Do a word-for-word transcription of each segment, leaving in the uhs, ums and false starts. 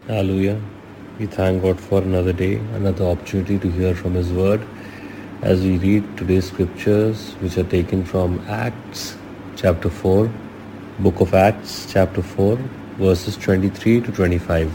Hallelujah. We thank God for another day, another opportunity to hear from His Word as we read today's scriptures, which are taken from Acts chapter four, Book of Acts chapter four, verses twenty-three to twenty-five.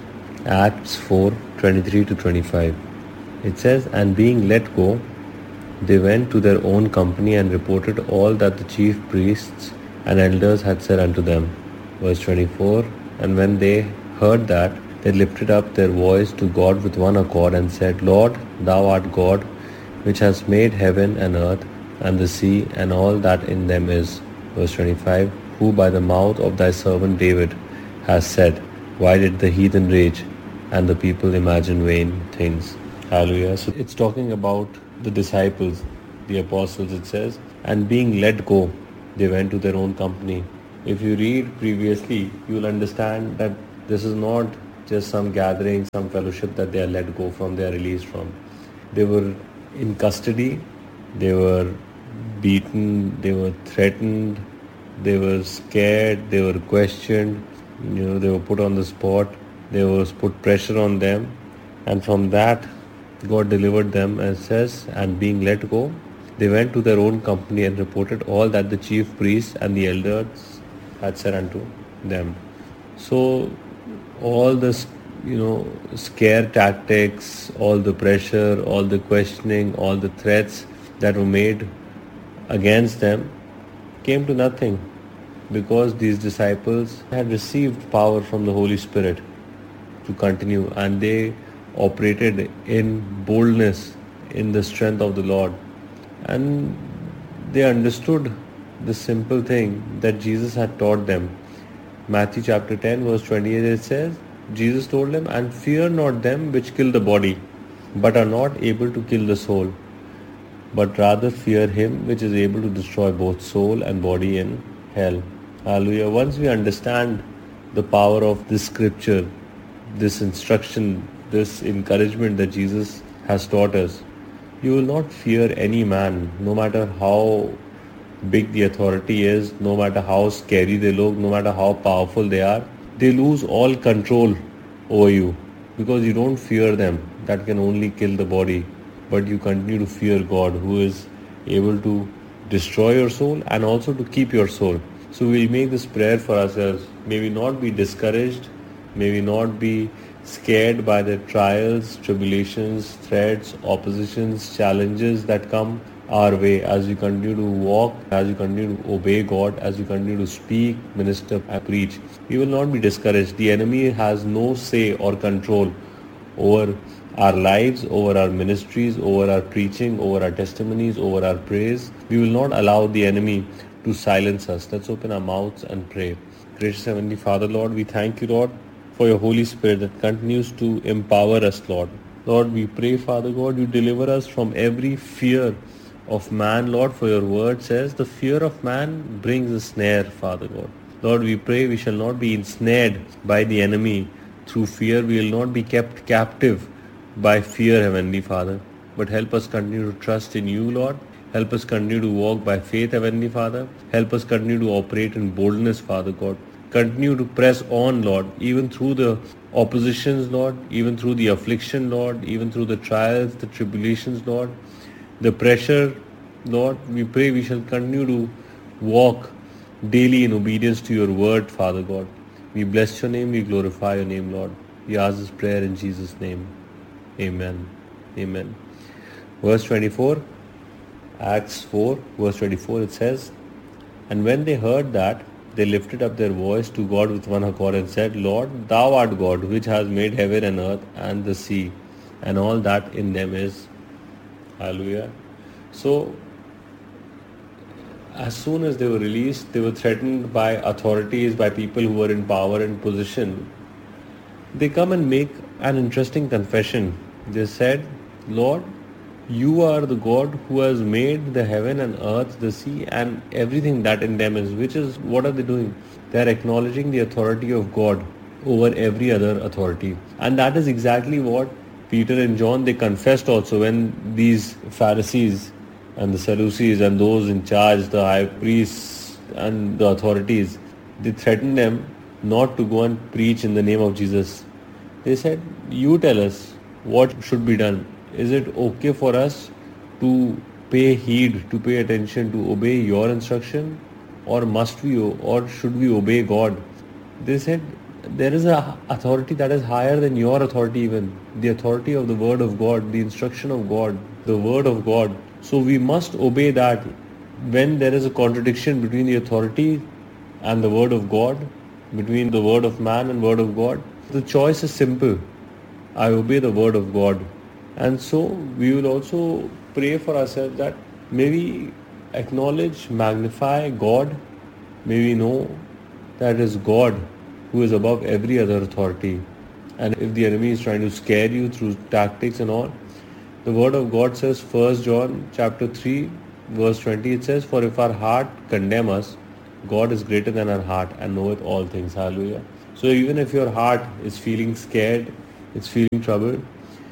Acts four, twenty-three to twenty-five. It says, "And being let go, they went to their own company and reported all that the chief priests and elders had said unto them." Verse twenty-four, "And when they heard that, they lifted up their voice to God with one accord and said, Lord, thou art God, which hast made heaven and earth and the sea and all that in them is." Verse twenty-five, "Who by the mouth of thy servant David has said, Why did the heathen rage and the people imagine vain things?" Hallelujah. So it's talking about the disciples, the apostles, it says, and being let go, they went to their own company. If you read previously, you will understand that this is not just some gathering, some fellowship that they are let go from, they are released from. They were in custody, they were beaten, they were threatened, they were scared, they were questioned, you know, they were put on the spot, there was put pressure on them, and from that God delivered them, and says, and being let go, they went to their own company and reported all that the chief priests and the elders had said unto them. So all this, you know, scare tactics, all the pressure, all the questioning, all the threats that were made against them came to nothing, because these disciples had received power from the Holy Spirit to continue, and they operated in boldness, in the strength of the Lord. And they understood the simple thing that Jesus had taught them. Matthew chapter ten verse twenty-eight, it says, Jesus told them, "And fear not them which kill the body, but are not able to kill the soul, but rather fear him which is able to destroy both soul and body in hell." Hallelujah. Once we understand the power of this scripture, this instruction, this encouragement that Jesus has taught us, you will not fear any man, no matter how big the authority is, no matter how scary they look, no matter how powerful they are. They lose all control over you, because you don't fear them. That can only kill the body. But you continue to fear God, who is able to destroy your soul and also to keep your soul. So we'll make this prayer for ourselves. May we not be discouraged. May we not be scared by the trials, tribulations, threats, oppositions, challenges that come our way as we continue to walk, as we continue to obey God, as we continue to speak, minister, and preach. We will not be discouraged. The enemy has no say or control over our lives, over our ministries, over our preaching, over our testimonies, over our praise. We will not allow the enemy to silence us. Let's open our mouths and pray. Gracious Heavenly Father, Lord, we thank you, Lord, for your Holy Spirit that continues to empower us, Lord. Lord, we pray, Father God, you deliver us from every fear of man, Lord, for your word says the fear of man brings a snare, Father God. Lord, we pray we shall not be ensnared by the enemy through fear. We will not be kept captive by fear, Heavenly Father. But help us continue to trust in you, Lord. Help us continue to walk by faith, Heavenly Father. Help us continue to operate in boldness, Father God. Continue to press on, Lord, even through the oppositions, Lord, even through the affliction, Lord, even through the trials, the tribulations, Lord, the pressure, Lord. We pray we shall continue to walk daily in obedience to your word, Father God. We bless your name, we glorify your name, Lord. We ask this prayer in Jesus' name. Amen. Amen. Verse twenty-four, Acts four, verse twenty-four, it says, "And when they heard that, they lifted up their voice to God with one accord and said, Lord, thou art God, which has made heaven and earth and the sea, and all that in them is." Hallelujah. So, as soon as they were released, they were threatened by authorities, by people who were in power and position. They come and make an interesting confession. They said, Lord, you are the God who has made the heaven and earth, the sea, and everything that in them is. Which is, what are they doing? They are acknowledging the authority of God over every other authority. And that is exactly what Peter and John, they confessed also when these Pharisees and the Sadducees and those in charge, the high priests and the authorities, they threatened them not to go and preach in the name of Jesus. They said, you tell us what should be done. Is it okay for us to pay heed, to pay attention, to obey your instruction? Or must we, or should we obey God? They said, there is a authority that is higher than your authority even. The authority of the word of God, the instruction of God, the word of God. So we must obey that. When there is a contradiction between the authority and the word of God, between the word of man and word of God, the choice is simple. I obey the word of God. And so we will also pray for ourselves that may we acknowledge, magnify God. May we know that it is God who is above every other authority. And if the enemy is trying to scare you through tactics and all, the word of God says, First John chapter three, verse twenty, it says, for if our heart condemn us, God is greater than our heart and knoweth all things. Hallelujah. So even if your heart is feeling scared, it's feeling troubled,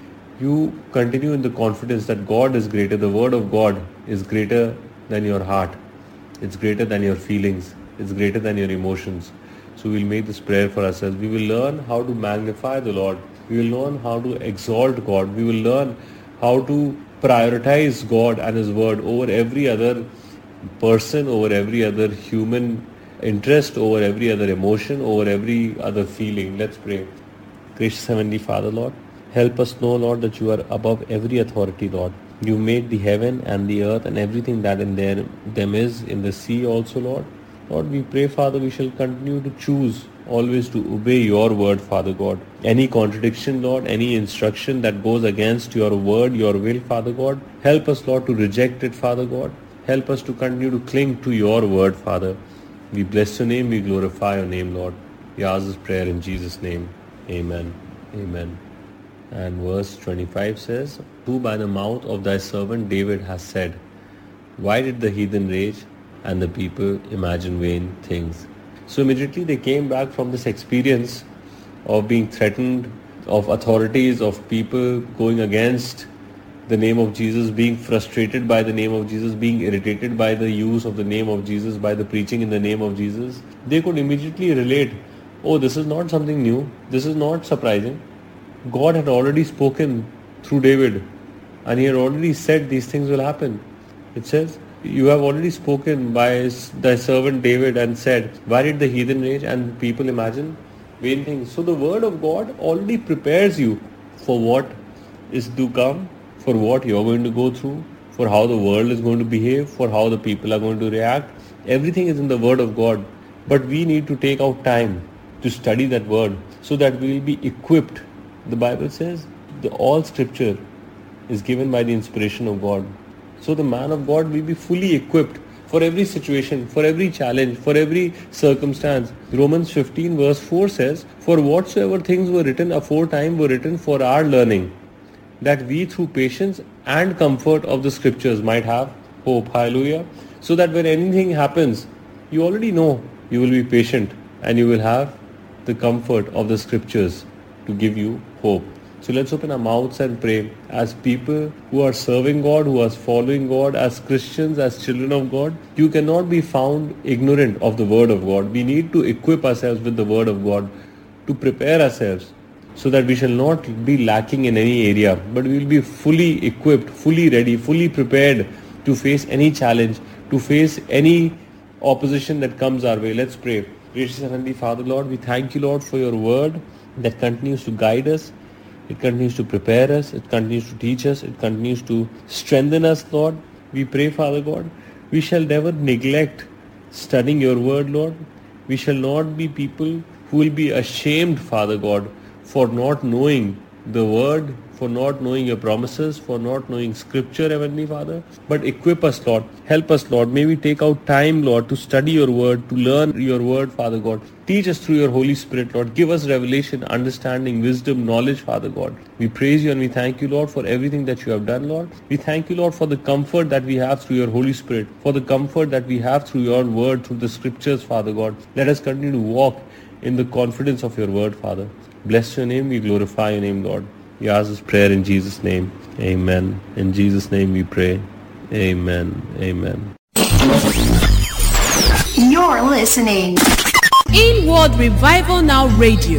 you continue in the confidence that God is greater. The word of God is greater than your heart. It's greater than your feelings. It's greater than your emotions. So we'll make this prayer for ourselves. We will learn how to magnify the Lord. We will learn how to exalt God. We will learn how to prioritize God and His word over every other person, over every other human interest, over every other emotion, over every other feeling. Let's pray. Gracious Heavenly Father, Lord, help us know, Lord, that you are above every authority, Lord. You made the heaven and the earth and everything that in there, them is, in the sea also, Lord. Lord, we pray, Father, we shall continue to choose always to obey your word, Father God. Any contradiction, Lord, any instruction that goes against your word, your will, Father God, help us, Lord, to reject it, Father God. Help us to continue to cling to your word, Father. We bless your name, we glorify your name, Lord. We ask this prayer in Jesus' name. Amen. Amen. And verse twenty-five says, who by the mouth of thy servant David has said, why did the heathen rage and the people imagine vain things? So immediately they came back from this experience of being threatened, of authorities, of people going against the name of Jesus, being frustrated by the name of Jesus, being irritated by the use of the name of Jesus, by the preaching in the name of Jesus. They could immediately relate, oh, this is not something new, this is not surprising. God had already spoken through David and he had already said these things will happen. It says, you have already spoken by thy servant David and said, why did the heathen rage and people imagine vain things? So the word of God already prepares you for what is to come, for what you're going to go through, for how the world is going to behave, for how the people are going to react. Everything is in the word of God. But we need to take out time to study that word so that we will be equipped. The Bible says the all scripture is given by the inspiration of God. So the man of God will be fully equipped for every situation, for every challenge, for every circumstance. Romans fifteen verse four says, for whatsoever things were written aforetime were written for our learning, that we through patience and comfort of the scriptures might have hope. Hallelujah. So that when anything happens, you already know you will be patient and you will have the comfort of the scriptures to give you hope. So let's open our mouths and pray as people who are serving God, who are following God, as Christians, as children of God. You cannot be found ignorant of the word of God. We need to equip ourselves with the word of God to prepare ourselves so that we shall not be lacking in any area, but we will be fully equipped, fully ready, fully prepared to face any challenge, to face any opposition that comes our way. Let's pray. Gracious Heavenly Father, Lord, we thank you, Lord, for your word that continues to guide us. It continues to prepare us. It continues to teach us. It continues to strengthen us, Lord. We pray, Father God, we shall never neglect studying your word, Lord. We shall not be people who will be ashamed, Father God, for not knowing the word, for not knowing your promises, for not knowing scripture, Heavenly Father. But equip us, Lord. Help us, Lord. May we take out time, Lord, to study your word, to learn your word, Father God. Teach us through your Holy Spirit, Lord. Give us revelation, understanding, wisdom, knowledge, Father God. We praise you and we thank you, Lord, for everything that you have done, Lord. We thank you, Lord, for the comfort that we have through your Holy Spirit, for the comfort that we have through your word, through the scriptures, Father God. Let us continue to walk in the confidence of your word, Father. Bless your name. We glorify your name, Lord. We ask this prayer in Jesus' name. Amen. In Jesus' name we pray. Amen. Amen. You're listening. Inward Revival Now Radio.